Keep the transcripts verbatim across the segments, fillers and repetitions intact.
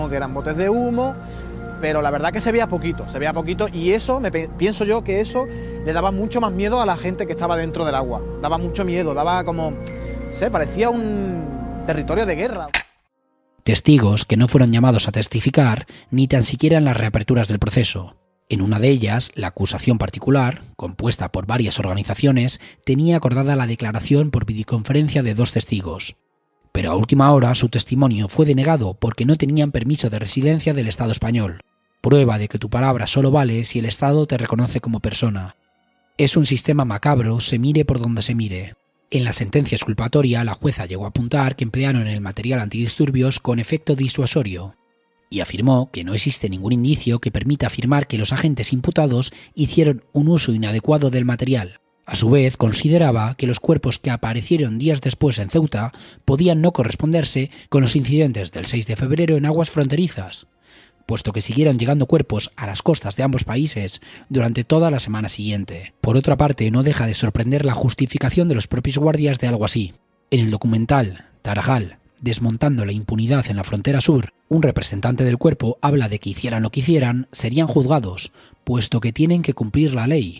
supongo que eran botes de humo, pero la verdad que se veía poquito, se veía poquito y eso, me pienso yo que eso le daba mucho más miedo a la gente que estaba dentro del agua, daba mucho miedo, daba como, no sé, parecía un territorio de guerra. Testigos que no fueron llamados a testificar ni tan siquiera en las reaperturas del proceso. En una de ellas, la acusación particular, compuesta por varias organizaciones, tenía acordada la declaración por videoconferencia de dos testigos. Pero a última hora su testimonio fue denegado porque no tenían permiso de residencia del Estado español. Prueba de que tu palabra solo vale si el Estado te reconoce como persona. Es un sistema macabro, se mire por donde se mire. En la sentencia exculpatoria, la jueza llegó a apuntar que emplearon el material antidisturbios con efecto disuasorio y afirmó que no existe ningún indicio que permita afirmar que los agentes imputados hicieron un uso inadecuado del material. A su vez, consideraba que los cuerpos que aparecieron días después en Ceuta podían no corresponderse con los incidentes del seis de febrero en aguas fronterizas, puesto que siguieron llegando cuerpos a las costas de ambos países durante toda la semana siguiente. Por otra parte, no deja de sorprender la justificación de los propios guardias de algo así. En el documental Tarajal, desmontando la impunidad en la frontera sur, un representante del cuerpo habla de que hicieran lo que hicieran, serían juzgados, puesto que tienen que cumplir la ley.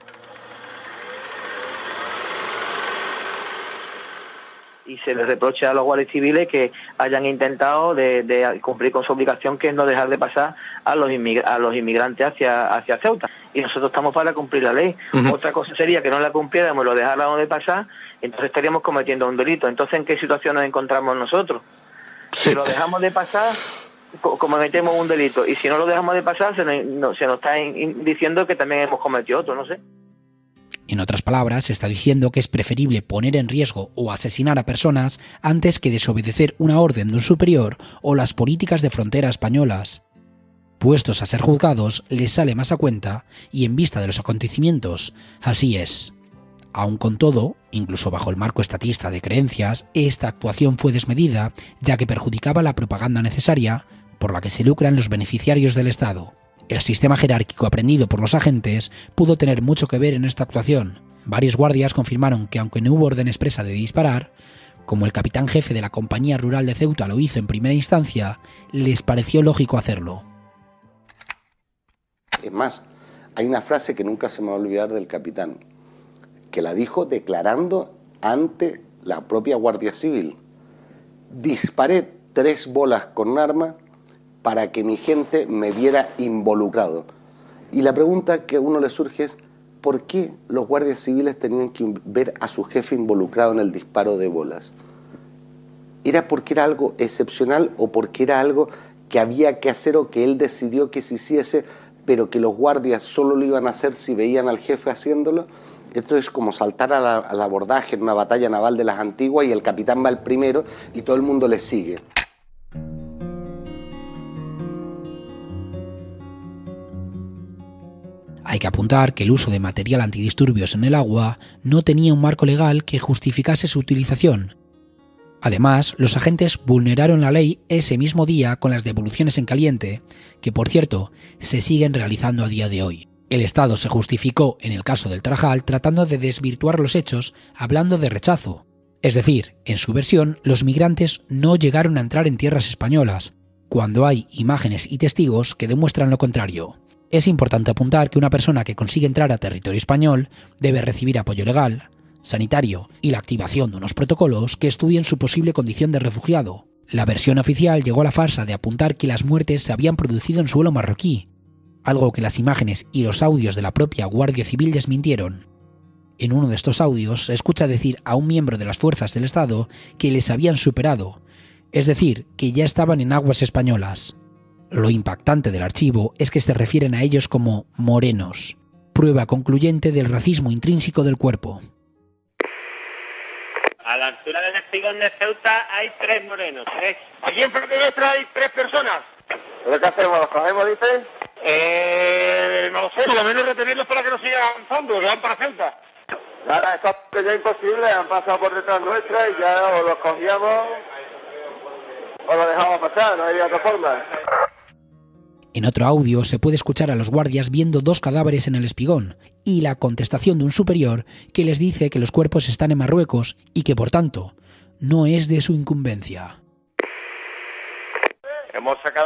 Y se les reprocha a los guardias civiles que hayan intentado de, de cumplir con su obligación, que es no dejar de pasar a los, inmigr a los inmigrantes hacia, hacia Ceuta. Y nosotros estamos para cumplir la ley. Uh-huh. Otra cosa sería que no la cumpliéramos, lo dejáramos de pasar, entonces estaríamos cometiendo un delito. Entonces, ¿en qué situación nos encontramos nosotros? Sí. Si lo dejamos de pasar, co cometemos un delito. Y si no lo dejamos de pasar, se nos, no, se nos está in, in, diciendo que también hemos cometido otro, no sé. En otras palabras, se está diciendo que es preferible poner en riesgo o asesinar a personas antes que desobedecer una orden de un superior o las políticas de frontera españolas. Puestos a ser juzgados, les sale más a cuenta y en vista de los acontecimientos, así es. Aun con todo, incluso bajo el marco estatista de creencias, esta actuación fue desmedida, ya que perjudicaba la propaganda necesaria por la que se lucran los beneficiarios del Estado. El sistema jerárquico aprendido por los agentes pudo tener mucho que ver en esta actuación. Varios guardias confirmaron que aunque no hubo orden expresa de disparar, como el capitán jefe de la compañía rural de Ceuta lo hizo en primera instancia, les pareció lógico hacerlo. Es más, hay una frase que nunca se me va a olvidar del capitán, que la dijo declarando ante la propia Guardia Civil. Disparé tres bolas con un arma para que mi gente me viera involucrado. Y la pregunta que a uno le surge es, ¿por qué los guardias civiles tenían que ver a su jefe involucrado en el disparo de bolas? ¿Era porque era algo excepcional o porque era algo que había que hacer o que él decidió que se hiciese, pero que los guardias solo lo iban a hacer si veían al jefe haciéndolo? Esto es como saltar a la, al abordaje en una batalla naval de las antiguas y el capitán va el primero y todo el mundo le sigue. Hay que apuntar que el uso de material antidisturbios en el agua no tenía un marco legal que justificase su utilización. Además, los agentes vulneraron la ley ese mismo día con las devoluciones en caliente, que por cierto, se siguen realizando a día de hoy. El Estado se justificó en el caso del Tarajal tratando de desvirtuar los hechos, hablando de rechazo. Es decir, en su versión, los migrantes no llegaron a entrar en tierras españolas, cuando hay imágenes y testigos que demuestran lo contrario. Es importante apuntar que una persona que consigue entrar a territorio español debe recibir apoyo legal, sanitario y la activación de unos protocolos que estudien su posible condición de refugiado. La versión oficial llegó a la farsa de apuntar que las muertes se habían producido en suelo marroquí, algo que las imágenes y los audios de la propia Guardia Civil desmintieron. En uno de estos audios se escucha decir a un miembro de las fuerzas del Estado que les habían superado, es decir, que ya estaban en aguas españolas. Lo impactante del archivo es que se refieren a ellos como morenos, prueba concluyente del racismo intrínseco del cuerpo. A la altura del espigón de Ceuta hay tres morenos, tres. Allí enfrente nuestra hay tres personas. ¿Pero qué hacemos? ¿Los cogemos, dices? Eh, no lo sé, por lo menos retenerlos para que no sigan avanzando, que van para Ceuta. Nada, esto es ya imposible, han pasado por detrás nuestra y ya o los cogíamos o los dejamos pasar, no hay otra forma. En otro audio se puede escuchar a los guardias viendo dos cadáveres en el espigón y la contestación de un superior que les dice que los cuerpos están en Marruecos y que, por tanto, no es de su incumbencia. Hemos sacado